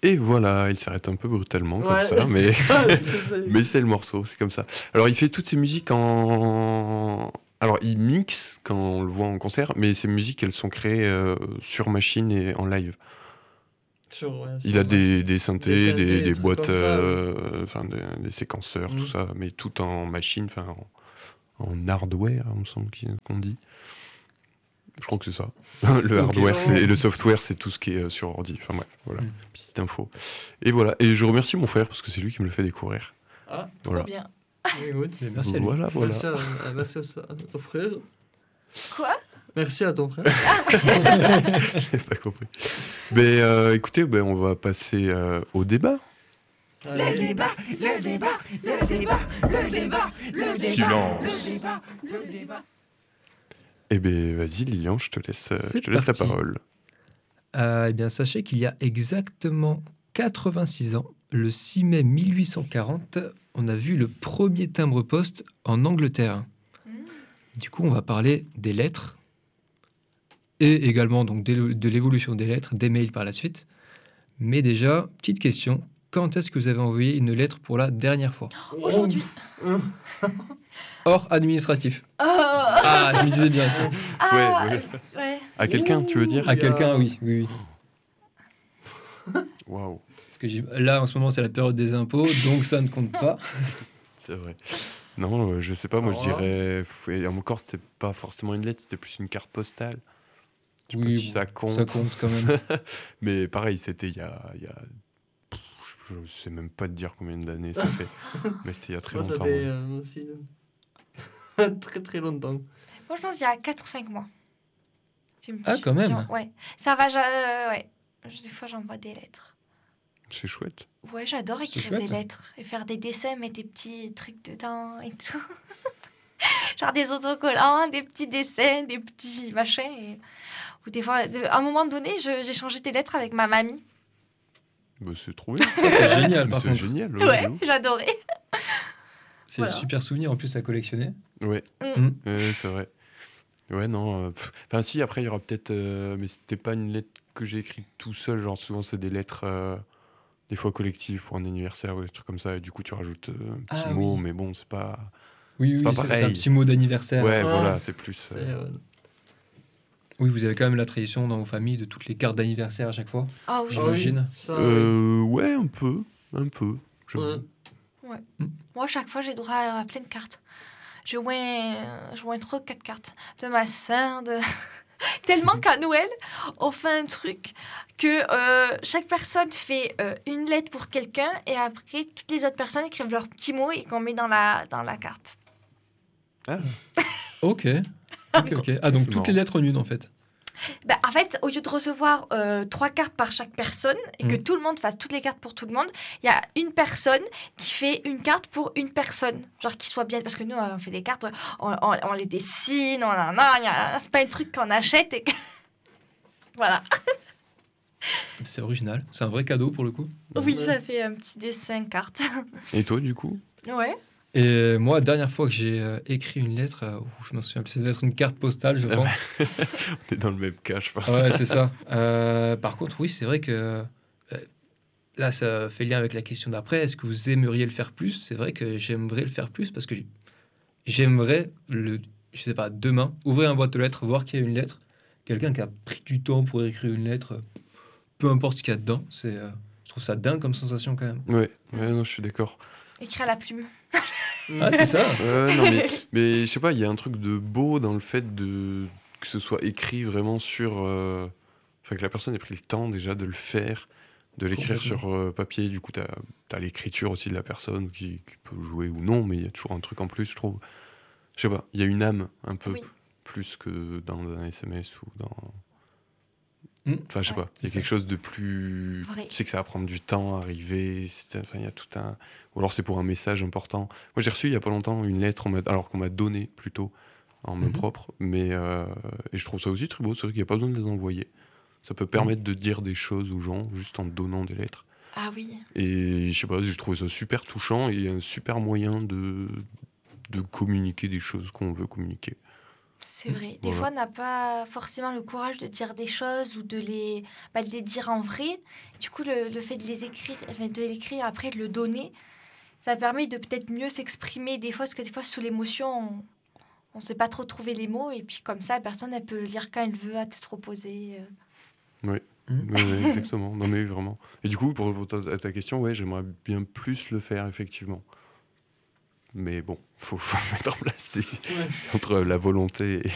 Et voilà, il s'arrête un peu brutalement comme Ouais. ça, mais... C'est ça. mais c'est le morceau, c'est comme ça. Alors il fait toutes ses musiques en... Alors il mixe quand on le voit en concert, mais ses musiques elles sont créées sur machine et en live. Il a des synthés, synthés, des des trucs boîtes, comme ça, enfin des séquenceurs, tout Mm. ça, mais tout en machine, enfin en hardware, il me semble qu'on dit. Je crois que c'est ça. Le Ok. hardware et le software, c'est tout ce qui est sur ordi. Enfin bref, voilà, Mm. petite info. Et voilà, et je remercie mon frère parce que c'est lui qui me le fait découvrir. Ah, Trop Voilà. bien. écoute. Mais merci à lui. Voilà. Merci à ton frère. Quoi? Merci à ton frère. J'ai pas compris. Mais écoutez, on va passer au débat. Allez. Le débat, le débat, le débat, le débat, le débat. Silence. Le débat, le débat. Eh bien, vas-y, Lilian, je te laisse C'est la parti. parole. Eh bien, sachez qu'il y a exactement 86 ans, le 6 mai 1840, on a vu le premier timbre-poste en Angleterre. Du coup, on va parler des lettres et également donc de l'évolution des lettres, des mails par la suite. Mais déjà, petite question, quand est-ce que vous avez envoyé une lettre pour la dernière fois? Aujourd'hui. Hors administratif. Oh. Ah, je me disais bien ça. Ah, Ouais. ouais. À quelqu'un, tu veux dire À quelqu'un, oui, oui, oui. Waouh, Parce que là, en ce moment, c'est la période des impôts, donc ça ne compte pas. c'est vrai. Non, je sais pas, moi je Oh. dirais. Et encore, c'était pas forcément une lettre, c'était plus une carte postale. Je sais pas si ça compte. Ça compte quand même. Mais pareil, c'était il y a je sais même pas te dire combien d'années ça fait. Mais c'était il y a très Moi, ça longtemps. fait ouais. aussi très très longtemps. Moi, je pense qu'il y a 4 ou 5 mois. Ah, quand même. Ouais. Ça va, ouais. Des fois, j'envoie des lettres. C'est chouette. Ouais, j'adore C'est écrire des chouette. lettres et faire des dessins, mettre des petits trucs dedans et tout. Genre des autocollants, des petits dessins, des petits machins. Ou des fois, à un moment donné, j'ai changé des lettres avec ma mamie. Bah, c'est trop bien. Ça, c'est génial, Mais par c'est contre. génial. Ouais, de ouf. j'adorais. C'est Voilà. un super souvenir en plus à collectionner. Ouais, Mm. ouais, c'est vrai. Ouais, non. Enfin, si, après, il y aura peut-être. Mais c'était pas une lettre que j'ai écrite tout seul. Genre, souvent, c'est des lettres, des fois collectives pour un anniversaire ou des trucs comme ça. Et du coup, tu rajoute un petit Ah, mot, oui. mais bon, c'est pas. Oui, C'est pas c'est un pareil. petit mot d'anniversaire. Ouais, Ah. voilà, c'est plus. C'est, Oui, vous avez quand même la tradition dans vos familles de toutes les cartes d'anniversaire à chaque fois. Ah oui. J'imagine. ça, Ouais, un peu. j'avoue. ouais. Moi, chaque fois, j'ai droit à plein de cartes. Je joins 3 ou 4 cartes de ma sœur, de... Tellement qu'à Noël, on fait un truc que chaque personne fait une lettre pour quelqu'un et après, toutes les autres personnes écrivent leurs petits mots et qu'on met dans la carte. Ok. Ah, donc C'est toutes les marrant. lettres en une en fait. Ben, en fait, au lieu de recevoir 3 cartes par chaque personne et que Mm. tout le monde fasse toutes les cartes pour tout le monde, il y a une personne qui fait une carte pour une personne. Genre qui soit bien. Parce que nous, on fait des cartes, on les dessine, c'est pas un truc qu'on achète. Et... voilà. C'est original. C'est un vrai cadeau pour le coup. Oui, Ouais. ça fait un petit dessin carte. Et toi, du coup Ouais. Et moi, dernière fois que j'ai écrit une lettre, je m'en souviens plus, ça devait être une carte postale, je pense. On est dans le même cas, je pense. Ouais, c'est ça. Par contre, oui, c'est vrai que là, ça fait lien avec la question d'après. Est-ce que vous aimeriez le faire plus? C'est vrai que j'aimerais le faire plus parce que j'aimerais, je sais pas, demain, ouvrir un boîte aux lettres, voir qu'il y a une lettre. Quelqu'un qui a pris du temps pour écrire une lettre, peu importe ce qu'il y a dedans. Je trouve ça dingue comme sensation quand même. Ouais, non, je suis d'accord. Écrire à la plume. Ah, c'est ça. Non, mais je sais pas, il y a un truc de beau dans le fait que ce soit écrit vraiment sur. Enfin, que la personne ait pris le temps déjà de le faire, de l'écrire Complètement. sur papier. Du coup, t'as l'écriture aussi de la personne qui peut jouer ou non, mais il y a toujours un truc en plus, je trouve. Je sais pas, il y a une âme un peu Oui. plus que dans un SMS ou dans. Enfin, je sais Ouais, pas, il y a c'est quelque ça. chose de plus. Vrai. Tu sais que ça va prendre du temps à arriver. Enfin, il y a tout un. Ou alors c'est pour un message important. Moi, j'ai reçu il y a pas longtemps une lettre, alors qu'on m'a donné plutôt en main Mhm. propre. Mais et je trouve ça aussi très beau. C'est vrai qu'il n'y a pas besoin de les envoyer. Ça peut permettre de dire des choses aux gens juste en donnant des lettres. Ah oui. Et je sais pas, j'ai trouvé ça super touchant et un super moyen de communiquer des choses qu'on veut communiquer. C'est vrai. Des Voilà. fois, on n'a pas forcément le courage de dire des choses ou de les dire en vrai. Du coup, le fait de les écrire, enfin, de l'écrire après, de le donner, ça permet de peut-être mieux s'exprimer des fois, parce que des fois, sous l'émotion, on ne sait pas trop trouver les mots. Et puis comme ça, la personne, elle peut le lire quand elle veut à tête reposée. Ouais, exactement. Non, mais vraiment. Et du coup, pour à ta question, ouais, j'aimerais bien plus le faire, effectivement. Mais bon, faut mettre en place entre la volonté et